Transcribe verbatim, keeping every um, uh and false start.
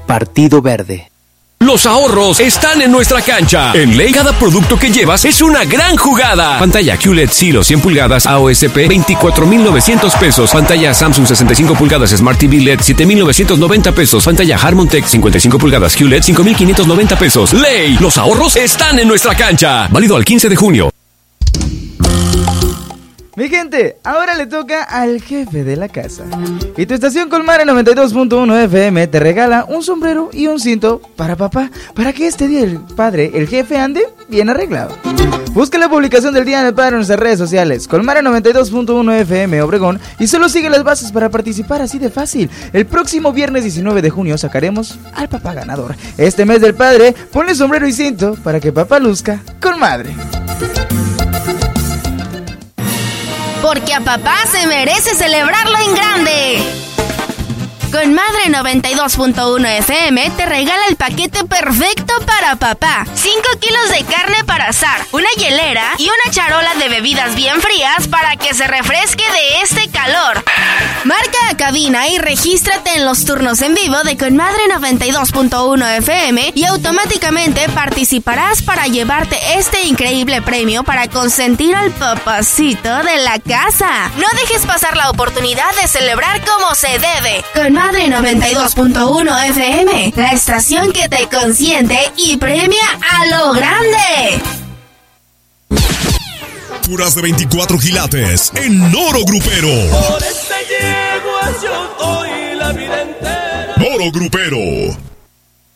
Partido Verde. Los ahorros están en nuestra cancha. En Ley, cada producto que llevas es una gran jugada. Pantalla Q L E D Silo cien pulgadas A O S P veinticuatro mil novecientos pesos. Pantalla Samsung sesenta y cinco pulgadas Smart T V L E D siete mil novecientos noventa pesos. Pantalla Harmon Tech cincuenta y cinco pulgadas Q L E D cinco mil quinientos noventa pesos. Ley, los ahorros están en nuestra cancha. Válido al quince de junio. Mi gente, ahora le toca al jefe de la casa. Y tu estación Colmare noventa y dos punto uno F M te regala un sombrero y un cinto para papá, para que este día el padre, el jefe, ande bien arreglado. Busca la publicación del Día del Padre en nuestras redes sociales, Colmare noventa y dos punto uno F M Obregón, y solo sigue las bases para participar, así de fácil. El próximo viernes diecinueve de junio sacaremos al papá ganador. Este mes del padre, ponle sombrero y cinto para que papá luzca con madre. Porque a papá se merece celebrarlo en grande. Con Madre noventa y dos punto uno F M te regala el paquete perfecto para papá. cinco kilos de carne para asar, una hielera y una charola de bebidas bien frías para que se refresque de este calor. Marca a cabina y regístrate en los turnos en vivo de Con Madre noventa y dos punto uno F M y automáticamente participarás para llevarte este increíble premio para consentir al papacito de la casa. No dejes pasar la oportunidad de celebrar como se debe. Con Madre noventa y dos punto uno F M, la estación que te consiente y premia a lo grande. Puras de veinticuatro quilates en Oro Grupero. Por esta yegua yo doy la vida entera. Oro Grupero.